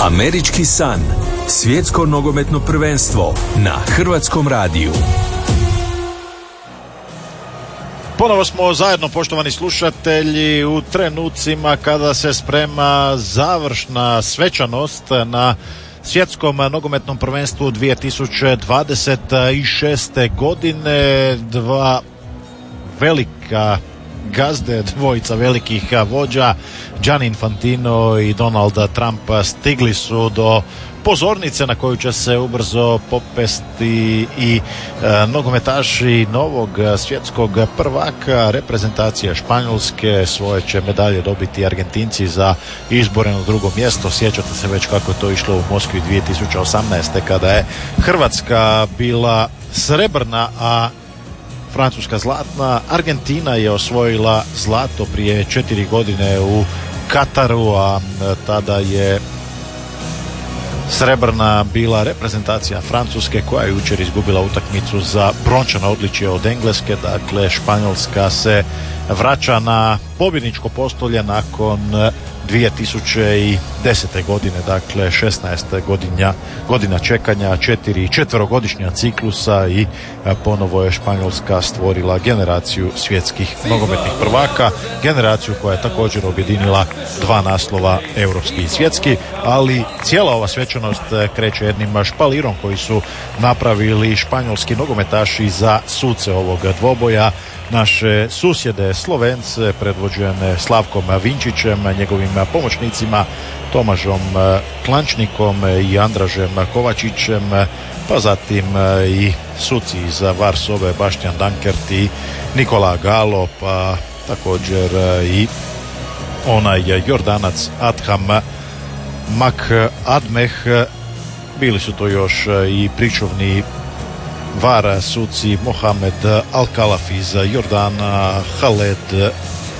Američki san. Svjetsko nogometno prvenstvo na Hrvatskom radiju. Ponovo smo zajedno, poštovani slušatelji, u trenucima kada se sprema završna svečanost na Svjetskom nogometnom prvenstvu 2026. godine. Dva velika gazde, dvojica velikih vođa, Gianni Infantino i Donald Trump, stigli su do pozornice na koju će se ubrzo popesti i nogometaši novog svjetskog prvaka. Reprezentacija Španjolske, svoje će medalje dobiti Argentinci za izboreno drugo mjesto. Sjećate se već kako je to išlo u Moskvi 2018. kada je Hrvatska bila srebrna, a Francuska zlatna. Argentina je osvojila zlato prije 4 godine u Kataru, a tada je srebrna bila reprezentacija Francuske, koja je jučer izgubila utakmicu za brončano odličje od Engleske. Dakle, Španjolska se vraća na pobjedničko postolje nakon 2010. godine, dakle 16 godina čekanja, 4 ciklusa i ponovo je Španjolska stvorila generaciju svjetskih nogometnih prvaka, generaciju koja je također objedinila 2 naslova, europski i svjetski, ali cijela ova svečanost kreće jednim špalirom koji su napravili španjolski nogometaši za suce ovog dvoboja, naše susjede Slovence predvođene Slavkom Vinčićem, njegovim pomoćnicima Tomažom Klančnikom i Andražem Kovačićem, pa zatim i suci iz Varsove Baštjan Dankert i Nikola Galo, pa također i onaj Jordanac Adham Mak Admeh. Bili su to još i pričuvni VAR suci Mohamed Al-Kalaf iz Jordana, Haled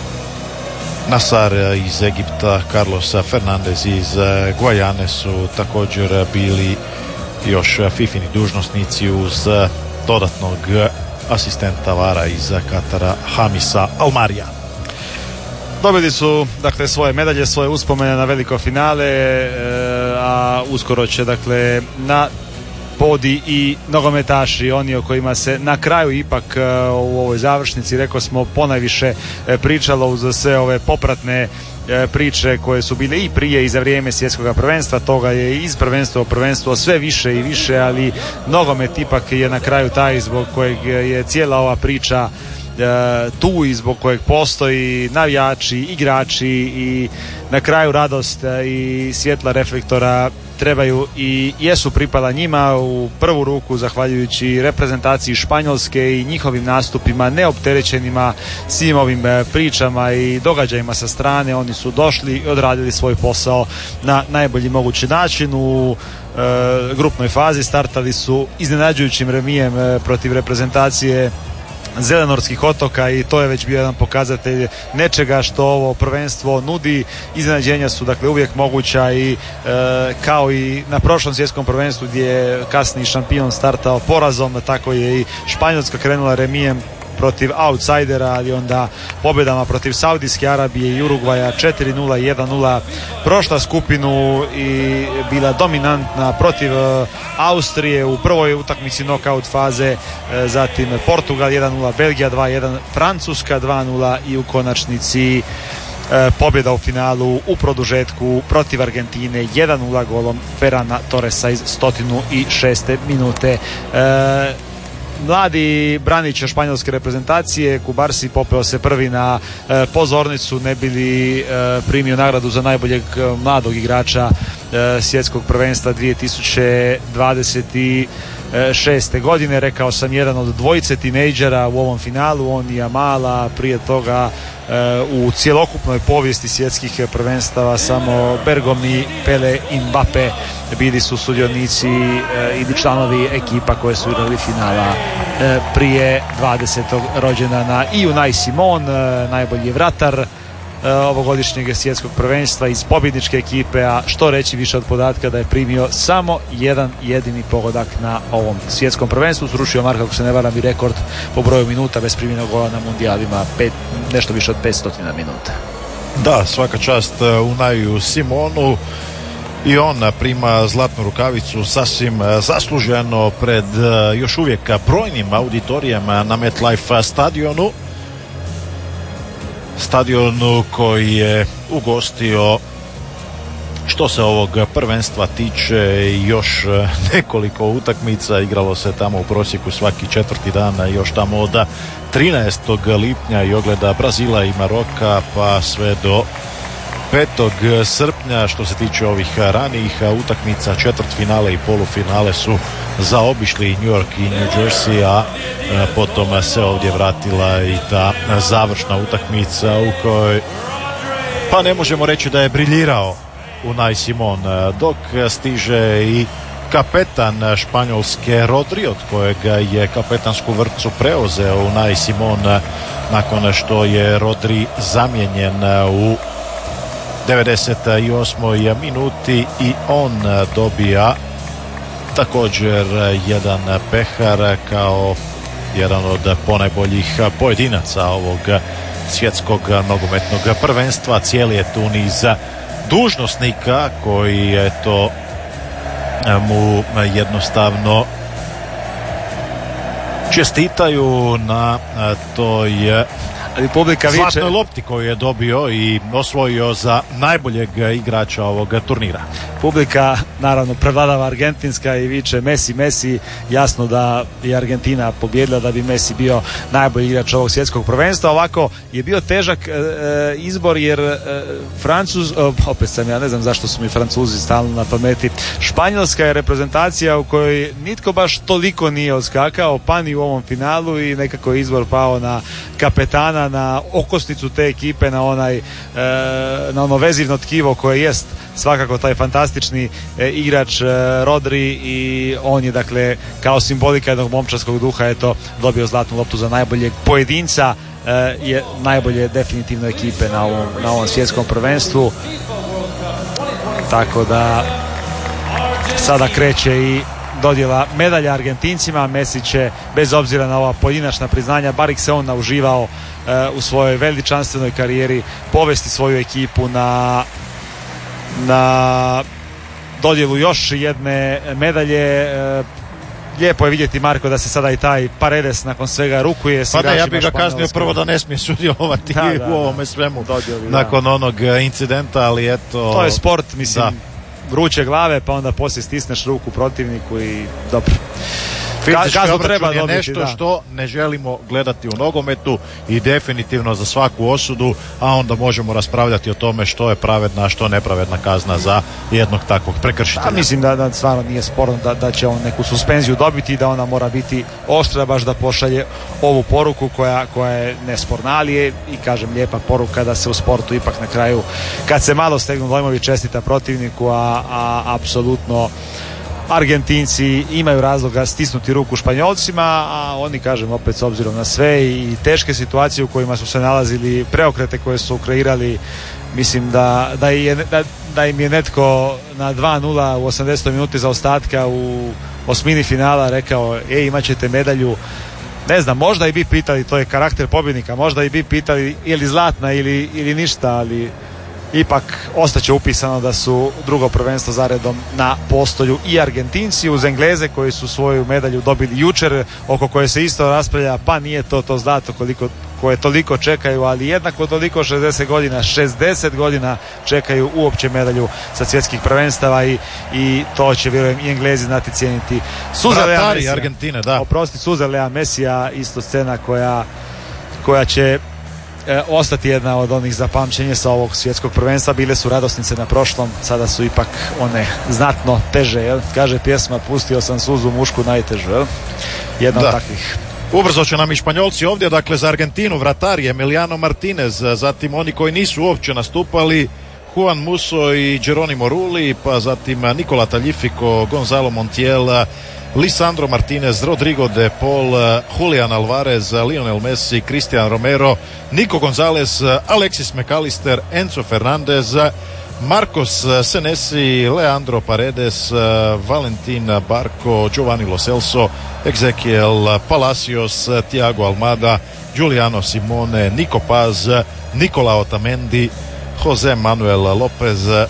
Nasar iz Egipta, Carlos Fernandez iz Guajane su također bili još fifini dužnosnici uz dodatnog asistenta VAR-a iz Katara, Hamisa Almarija. Dobili su dakle svoje medalje, svoje uspomene na veliko finale, a uskoro će dakle na podi i nogometaši, oni o kojima se na kraju ipak u ovoj završnici, rekao smo, ponajviše pričalo uz sve ove popratne priče koje su bile i prije i za vrijeme svjetskog prvenstva. Toga je iz prvenstva u prvenstvo sve više i više, ali nogomet ipak je na kraju taj zbog kojeg je cijela ova priča tu i zbog kojeg postoji navijači, igrači i na kraju radost i svjetla reflektora trebaju i jesu pripala njima u prvu ruku zahvaljujući reprezentaciji Španjolske i njihovim nastupima neopterećenima svim ovim pričama i događajima sa strane. Oni su došli i odradili svoj posao na najbolji mogući način. U grupnoj fazi startali su iznenađujućim remijem protiv reprezentacije Zelenorskih otoka i to je već bio jedan pokazatelj nečega što ovo prvenstvo nudi. Iznenađenja su dakle uvijek moguća i kao i na prošlom svjetskom prvenstvu gdje je kasniji šampion startao porazom, tako je i Španjolska krenula remijem protiv outsidera, ali onda pobjedama protiv Saudijske Arabije i Urugvaja 4-0, 1-0 prošla skupinu i bila dominantna protiv Austrije u prvoj utakmici knockout faze, zatim Portugal 1-0, Belgija 2-1, Francuska 2-0 i u konačnici pobjeda u finalu u produžetku protiv Argentine 1-0 golom Ferrana Torresa iz 106. minute. Mladi branić španjolske reprezentacije Kubarsi popeo se prvi na pozornicu ne bi li primio nagradu za najboljeg mladog igrača svjetskog prvenstva 2026. godine. Rekao sam, jedan od dvojice tinejdžera u ovom finalu, on i Amala. Prije toga u cjelokupnoj povijesti svjetskih prvenstava samo Bergomi, Pele i Mbappe bili su sudionici ili članovi ekipa koje su igrali finala prije 20. rođendana. I Unai Simon, najbolji vratar ovogodišnjeg svjetskog prvenstva iz pobjedničke ekipe, a što reći više od podatka da je primio samo jedan jedini pogodak na ovom svjetskom prvenstvu. Srušio Marka, ako se ne varam, i rekord po broju minuta bez primljenog gola na mundijalima, nešto više od 500 minuta. Da, svaka čast Unaju Simonu. i on prima zlatnu rukavicu sasvim zasluženo pred još uvijek brojnim auditorijama na MetLife stadionu koji je ugostio, što se ovog prvenstva tiče, još nekoliko utakmica. Igralo se tamo u prosjeku svaki četvrti dan, još tamo od 13. lipnja i ogleda Brazila i Maroka pa sve do 5. srpnja. Što se tiče ovih ranijih utakmica, četvrtfinale i polufinale su zaobišli New York i New Jersey, a potom se ovdje vratila i ta završna utakmica u kojoj pa ne možemo reći da je briljirao Unai Simon, dok stiže i kapetan Španjolske Rodri, od kojega je kapetansku vrpcu preuzeo Unai Simon nakon što je Rodri zamijenjen u 98. minuti i on dobija također jedan pehar kao jedan od ponajboljih pojedinaca ovog svjetskog nogometnog prvenstva. Cijeli je tu niz dužnosnika koji eto mu jednostavno čestitaju na toj zlatnoj lopti koju je dobio i osvojio za najboljeg igrača ovog turnira. Publika naravno prevladava argentinska i viče Messi, Messi. Jasno da je Argentina pobjedila da bi Messi bio najbolji igrač ovog svjetskog prvenstva. Ovako je bio težak izbor jer opet sam ja ne znam zašto su mi Francuzi stalno na pameti. Španjolska je reprezentacija u kojoj nitko baš toliko nije odskakao, pa ni u ovom finalu, i nekako je izbor pao na kapetana, na okosnicu te ekipe, na ono vezivno tkivo koje jest svakako taj fantastični igrač Rodri, i on je dakle kao simbolika jednog momčarskog duha eto dobio zlatnu loptu za najboljeg pojedinca, je najbolje definitivno ekipe na ovom svjetskom prvenstvu. Tako da sada kreće i dodjela medalja Argentincima. Messi će, bez obzira na ova pojedinačna priznanja, bar ih se on nauživao u svojoj veličanstvenoj karijeri, povesti svoju ekipu na dodjelu još jedne medalje. Lijepo je vidjeti, Marko, da se sada i taj Paredes nakon svega rukuje. Pa da, ja bih ga kaznio prvo da ne smije sudjelovati u ovome svemu nakon onog incidenta, ali eto... To je sport, mislim, vruće glave, pa onda poslije stisneš ruku protivniku i dobro. Fizički obračun je nešto što ne želimo gledati u nogometu i definitivno za svaku osudu, a onda možemo raspravljati o tome što je pravedna, a što nepravedna kazna za jednog takvog prekršitelja. Mislim da stvarno nije sporno da će on neku suspenziju dobiti i da ona mora biti oštra baš da pošalje ovu poruku koja je nesporna, ali je, i kažem, lijepa poruka da se u sportu ipak na kraju, kad se malo stegnu dojmovi, čestita protivniku, a apsolutno Argentinci imaju razloga stisnuti ruku Španjolcima, a oni, kažem, opet s obzirom na sve i teške situacije u kojima su se nalazili, preokrete koje su kreirali, mislim da im je netko na 2-0 u 80. minuti zaostatka u osmini finala rekao, imat ćete medalju. Ne znam, možda i bi pitali, to je karakter pobjednika, možda i bi pitali je li zlatna ili ništa, ali ipak ostaće upisano da su drugo prvenstvo zaredom na postolju i Argentinci uz Engleze koji su svoju medalju dobili jučer, oko koje se isto raspravlja, pa nije to zlato koje toliko čekaju, ali jednako toliko 60 godina čekaju uopće medalju sa svjetskih prvenstava i to će, vjerujem, i Englezi znati cijeniti. Suze Lea Messija, Argentine, da. Suze Lea Messija, isto scena koja će ostati jedna od onih zapamćenja sa ovog svjetskog prvenstva. Bile su radosnice na prošlom, sada su ipak one znatno teže, jel? Kaže pjesma, pustio sam suzu mušku najtežu, jel? Jedna od takvih. Ubrzo će nam i Španjolci ovdje, dakle za Argentinu vratar Emiliano Martinez, zatim oni koji nisu uopće nastupali, Juan Musso i Geronimo Rulli, pa zatim Nicola Tagliafico, Gonzalo Montiel, Lisandro Martinez, Rodrigo de Paul, Julian Alvarez, Lionel Messi, Cristian Romero, Nico Gonzalez, Alexis McAllister, Enzo Fernandez, Marcos Senesi, Leandro Paredes, Valentin Barco, Giovanni Lo Celso, Ezequiel Palacios, Thiago Almada, Giuliano Simone, Nico Paz, Nicola Otamendi, Jose Manuel Lopez,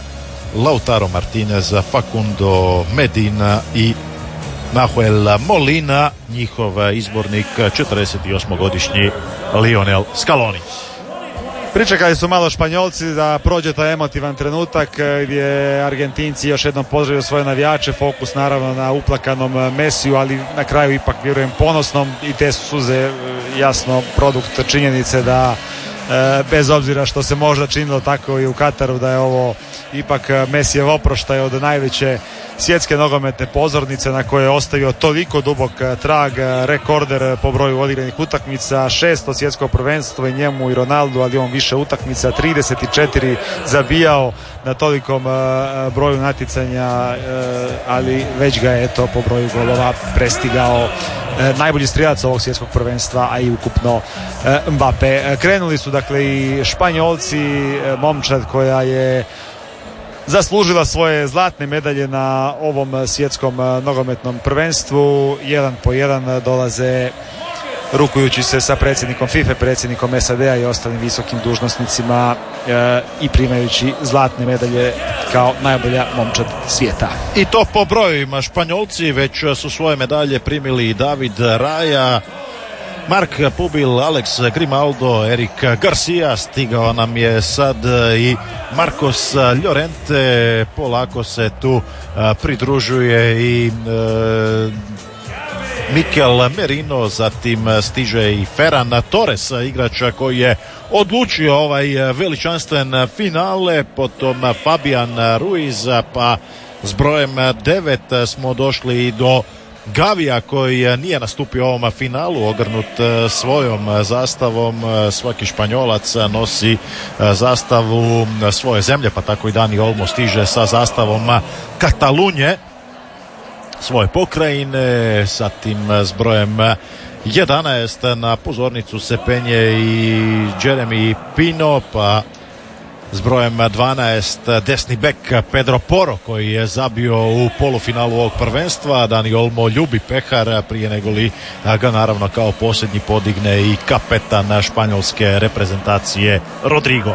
Lautaro Martinez, Facundo Medina i Nahuel Molina, njihov izbornik 48-godišnji Lionel Scaloni. Pričekali su malo Španjolci da prođe taj emotivan trenutak gdje Argentinci još jednom pozdravljaju svoje navijače, fokus naravno na uplakanom Mesiju, ali na kraju ipak vjerujem ponosnom, i te su suze jasno produkt činjenice da bez obzira što se možda činilo tako i u Kataru da je ovo ipak Mesijev oproštaj od najveće svjetske nogometne pozornice na koje je ostavio toliko dubok trag, rekorder po broju odigranih utakmica, 600 svjetsko prvenstvo i njemu i Ronaldu, ali on više utakmica, 34 zabijao na tolikom broju natjecanja, ali već ga je eto po broju golova prestigao najbolji strijelac ovog svjetskog prvenstva, a i ukupno Mbappe. Krenuli su dakle i Španjolci, momčad koja je zaslužila svoje zlatne medalje na ovom svjetskom nogometnom prvenstvu. Jedan po jedan dolaze rukujući se sa predsjednikom FIFA, predsjednikom SAD-a i ostalim visokim dužnosnicima i primajući zlatne medalje kao najbolja momčad svijeta. I to po brojima. Španjolci već su svoje medalje primili David Raya, Mark Pubil, Alex Grimaldo, Eric Garcia, stigao nam je sad i Marcos Llorente, polako se tu pridružuje i Mikel Merino, zatim stiže i Ferran Torres, igrača koji je odlučio ovaj veličanstven finale, potom Fabian Ruiz, pa s brojem 9 smo došli i do Gavija koji nije nastupio u ovom finalu, ogrnut svojom zastavom. Svaki Španjolac nosi zastavu svoje zemlje, pa tako i Dani Olmo stiže sa zastavom Katalunje, svoje pokrajine. Zatim s brojem 11 na pozornicu se penje i Jeremy Pino, pa s brojem 12 desni bek Pedro Porro koji je zabio u polufinalu ovog prvenstva. Dani Olmo ljubi pehar prije nego li ga naravno kao posljednji podigne i kapetan španjolske reprezentacije Rodrigo.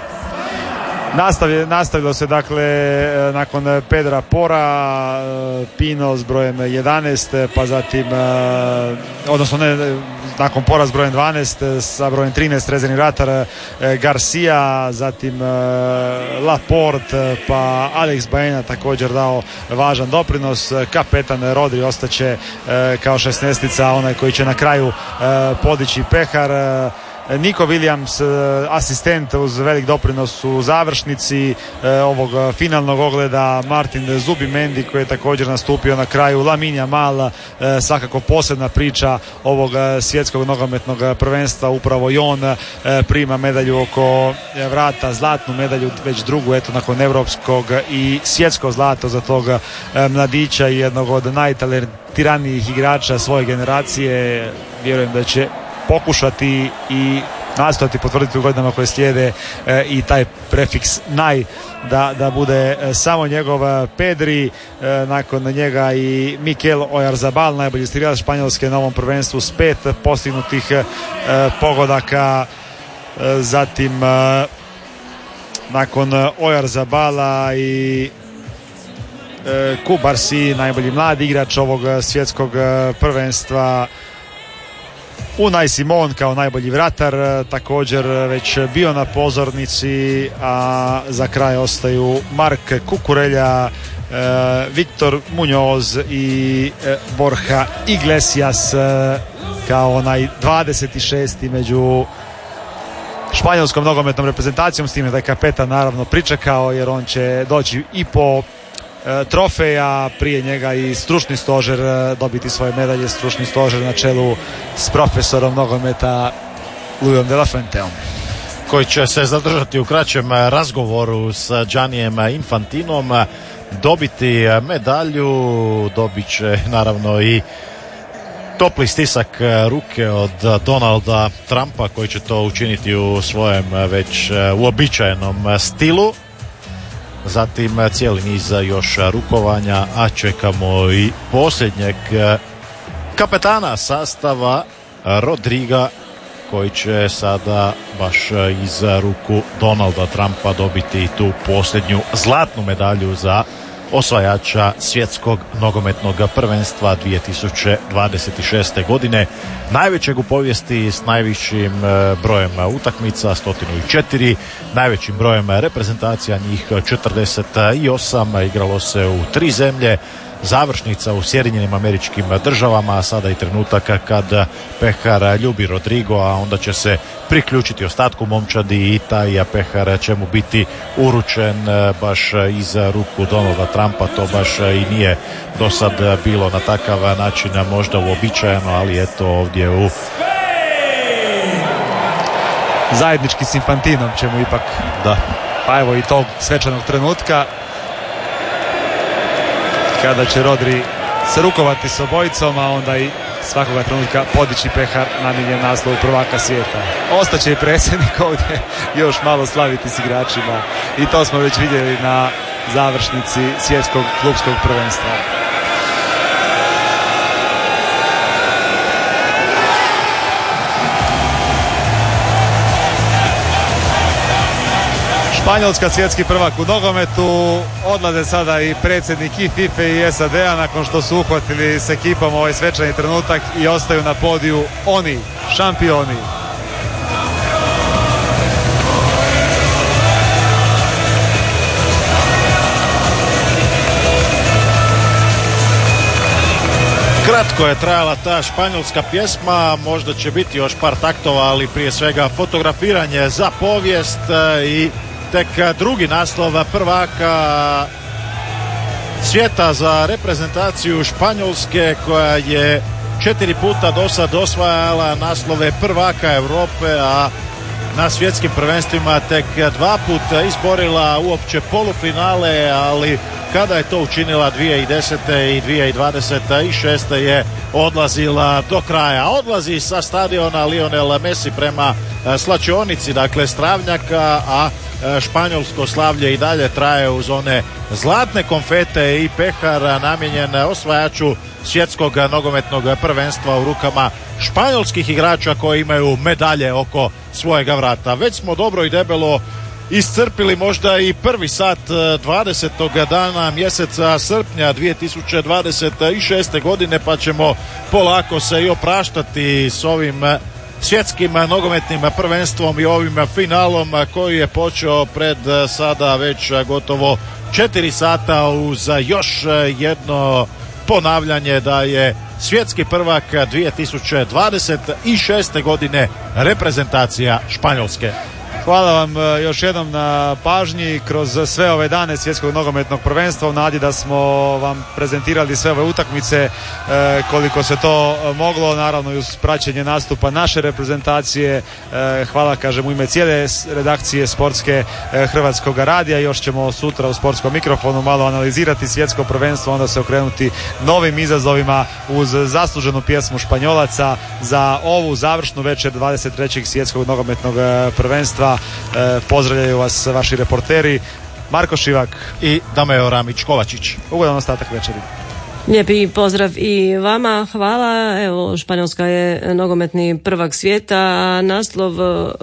Nastavilo se dakle nakon Pedra Pora, Pino s brojem 11, pa zatim odnosno ne, nakon Pora s brojem 12 sa brojem 13 rezervni vratar Garcia, zatim Laporte, pa Alex Baena također dao važan doprinos. Kapetan Rodri ostaće kao 16-tica, onaj koji će na kraju podići pehar. Nico Williams, asistent uz velik doprinos u završnici ovog finalnog ogleda. Martin Zubimendi koji je također nastupio na kraju. Lamine Yamal, svakako posebna priča ovog svjetskog nogometnog prvenstva. Upravo i on prima medalju oko vrata, zlatnu medalju, već drugu eto nakon europskog i svjetsko zlato za tog mladića i jednog od najtalentiranijih igrača svoje generacije. Vjerujem da će pokušati i nastojati potvrditi u godinama koje slijede i taj prefiks naj da bude samo njegov. Pedri, nakon njega i Mikel Oyarzabal, najbolji strijelac Španjolske na ovom prvenstvu s 5 postignutih pogodaka. Zatim nakon Oyarzabala i Kubarsi, najbolji mladi igrač ovog svjetskog prvenstva. Unai Simon kao najbolji vratar također već bio na pozornici, a za kraj ostaju Mark Kukurelja, Victor Muñoz i Borja Iglesias kao onaj 26. među španjolskom nogometnom reprezentacijom, s time da je kapetan naravno pričekao jer on će doći i po trofeja, prije njega i stručni stožer dobiti svoje medalje, stručni stožer na čelu s profesorom nogometa Luisom de la Fuenteom, koji će se zadržati u kraćem razgovoru s Giannijem Infantinom, dobiti medalju, dobit će naravno i topli stisak ruke od Donalda Trumpa koji će to učiniti u svojem već uobičajenom stilu. Zatim cijeli niz još rukovanja, a čekamo i posljednjeg kapetana sastava Rodriga koji će sada baš iz ruku Donalda Trumpa dobiti tu posljednju zlatnu medalju za osvajača svjetskog nogometnog prvenstva 2026. godine, najvećeg u povijesti s najvišim brojem utakmica, 104, najvećim brojem reprezentacija, njih 48, igralo se u 3 zemlje, završnica u Sjedinjenim Američkim Državama, a sada i trenutak kad pehar ljubi Rodrigo, a onda će se priključiti ostatku momčadi i taj pehar će mu biti uručen baš iz ruku Donalda Trumpa. To baš i nije do sad bilo na takav način možda uobičajeno, ali eto ovdje u zajednički s Infantinom ćemo ipak, da, pa evo i tog svečanog trenutka kada će Rodri se rukovati s obojicom, a onda i svakoga trenutka podići pehar namijenjen naslovu prvaka svijeta. Ostaće i predsjednik ovdje još malo slaviti s igračima i to smo već vidjeli na završnici svjetskog klubskog prvenstva. Španjolska svjetski prvak u nogometu, odlaze sada i predsjednik i FIFA i SAD-a nakon što su uhvatili s ekipom ovaj svečani trenutak i ostaju na podiju oni, šampioni. Kratko je trajala ta španjolska pjesma, možda će biti još par taktova, ali prije svega fotografiranje za povijest i tek drugi naslov prvaka svijeta za reprezentaciju Španjolske, koja je 4 puta do sad osvajala naslove prvaka Europe, a na svjetskim prvenstvima tek 2 puta izborila uopće polufinale, ali kada je to učinila 2010. i 2026. je odlazila do kraja. Odlazi sa stadiona Lionel Messi prema slačionici, dakle Stravnjaka, a španjolsko slavlje i dalje traje uz one zlatne konfete i pehar namijenjen osvajaču svjetskog nogometnog prvenstva u rukama španjolskih igrača koji imaju medalje oko svojega vrata. Već smo dobro i debelo iscrpili možda i prvi sat 20. dana mjeseca srpnja 2026. godine, pa ćemo polako se i opraštati s ovim svjetskim nogometnim prvenstvom i ovim finalom koji je počeo pred sada već gotovo 4 sata uz još jedno ponavljanje da je svjetski prvak 2026. godine reprezentacija Španjolske. Hvala vam još jednom na pažnji kroz sve ove dane svjetskog nogometnog prvenstva, u nadi da smo vam prezentirali sve ove utakmice koliko se to moglo, naravno i uz praćenje nastupa naše reprezentacije. Hvala, kažem, u ime cijele redakcije sportske Hrvatskog radija. Još ćemo sutra u sportskom mikrofonu malo analizirati svjetsko prvenstvo, onda se okrenuti novim izazovima uz zasluženu pjesmu Španjolaca za ovu završnu večer 23. svjetskog nogometnog prvenstva. Pozdravljaju vas vaši reporteri Marko Šivak i Dameo Ramić-Kovačić. Ugodan ostatak večeri. Lijepi pozdrav i vama, hvala. Evo, Španjolska je nogometni prvak svijeta, a naslov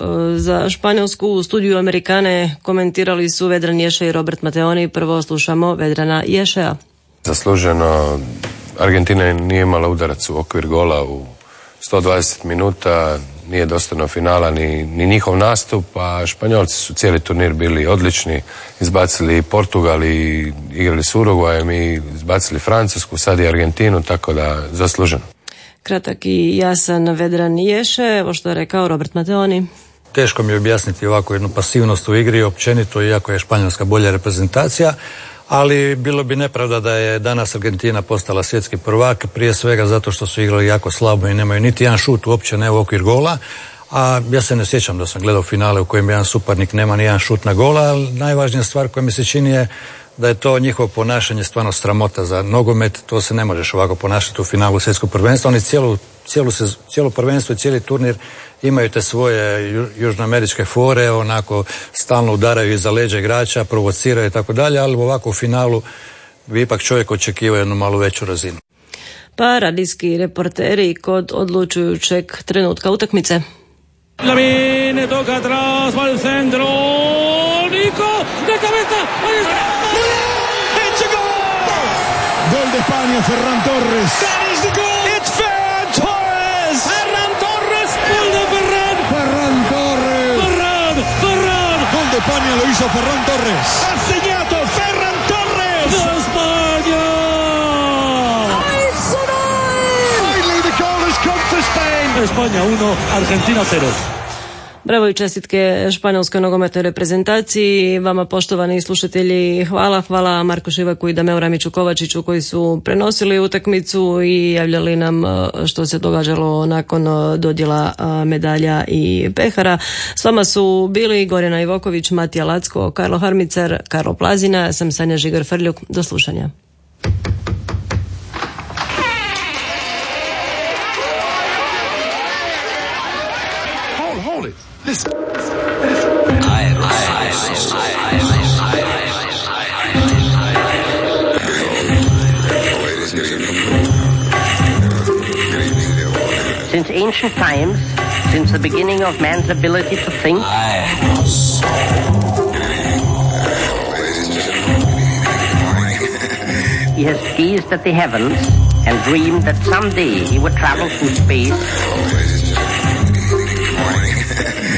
za Španjolsku u studiju Amerikane komentirali su Vedran Ješe i Robert Mateoni. Prvo slušamo Vedrana Ješea. Zasluženo, Argentina nije imala udarac u okvir gola u 120 minuta, nije dostojno finala ni njihov nastup, a Španjolci su cijeli turnir bili odlični, izbacili Portugal i igrali s Urugvajem i izbacili Francusku, sad i Argentinu, tako da zasluženo. Kratak i jasan Vedran Ješe, evo što je rekao Robert Mateoni. Teško mi je objasniti ovako jednu pasivnost u igri, općenito, iako je Španjolska bolja reprezentacija, ali bilo bi nepravda da je danas Argentina postala svjetski prvak, prije svega zato što su igrali jako slabo i nemaju niti jedan šut uopće ne u okvir gola, a ja se ne sjećam da sam gledao finale u kojem jedan suparnik nema ni jedan šut na gola, ali najvažnija stvar koja mi se čini je da je to njihovo ponašanje stvarno sramota za nogomet. To se ne možeš ovako ponašati u finalu svjetskog prvenstva. Oni cijelo prvenstvo i cijeli turnir imaju te svoje južnoameričke fore, onako stalno udaraju iza leđa igrača, provociraju i tako dalje, ali ovako u finalu bi ipak čovjek očekivao jednu malo veću razinu. Pa radijski reporteri kod odlučujućeg trenutka utakmice. Lamine toca atrás, va al centro. Nico, de cabeza. Ahí está. It's a goal. Gol de España, Ferran Torres. That is the goal. It's Ferran Torres. Ferran Torres. Gol de Ferran. Ferran Torres. Ferran. Gol de España lo hizo Ferran Torres. Ha segnato Ferran Torres. De España. Finally the goal has come for Spain. España 1, Argentina 0. Bravo i čestitke španjolskoj nogometnoj reprezentaciji. Vama, poštovani slušatelji, hvala Marku Šivaku i Dameu Ramiću Kovačiću koji su prenosili utakmicu i javljali nam što se događalo nakon dodjela medalja i pehara. S vama su bili Gorjana Ivoković, Matija Lacko, Karlo Harmicar, Karlo Plazina, ja sam Sanja Žigar-Frljuk. Do slušanja. Since ancient times, since the beginning of man's ability to think, he has gazed at the heavens and dreamed that someday he would travel through space